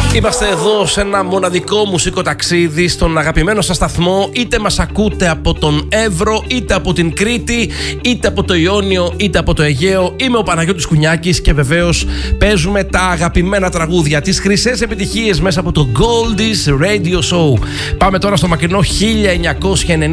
Είμαστε εδώ σε ένα μοναδικό μουσικό ταξίδι στον αγαπημένο σας σταθμό. Είτε μας ακούτε από τον Εύρο, είτε από την Κρήτη, είτε από το Ιόνιο, είτε από το Αιγαίο. Είμαι ο Παναγιώτης Κουνιάκης και βεβαίως παίζουμε τα αγαπημένα τραγούδια, τις χρυσές επιτυχίες μέσα από το Goldies Radio Show. Πάμε τώρα στο μακρινό 1990.